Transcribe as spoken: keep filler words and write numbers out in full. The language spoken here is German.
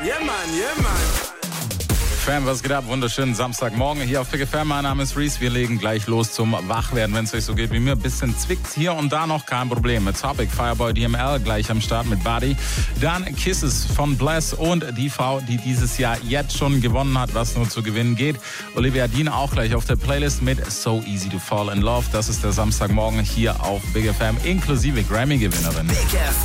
Yeah, man, yeah, man. Fam, was geht ab? Wunderschönen Samstagmorgen hier auf Big F M. Mein Name ist Reese. Wir legen gleich los zum Wachwerden, wenn es euch so geht wie mir. Bisschen zwickt hier und da noch, kein Problem. Mit Topic, Fireboy D M L gleich am Start mit Buddy. Dann Kisses von Bless und die Frau, die dieses Jahr jetzt schon gewonnen hat, was nur zu gewinnen geht. Olivia Dean auch gleich auf der Playlist mit So Easy to Fall in Love. Das ist der Samstagmorgen hier auf Big F M, inklusive Grammy-Gewinnerin. Big F